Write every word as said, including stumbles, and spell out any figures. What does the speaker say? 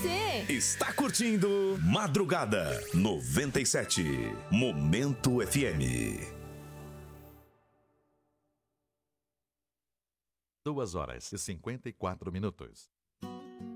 você. Está curtindo Madrugada noventa e sete. Momento F M. Duas horas e cinquenta e quatro minutos.